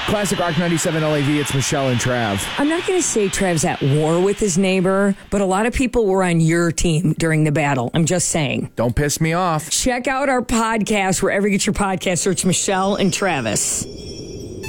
Classic Rock 97 LAV, it's Michelle and Trav. I'm not going to say Trav's at war with his neighbor, but a lot of people were on your team during the battle. I'm just saying. Don't piss me off. Check out our podcast wherever you get your podcast. Search Michelle and Travis.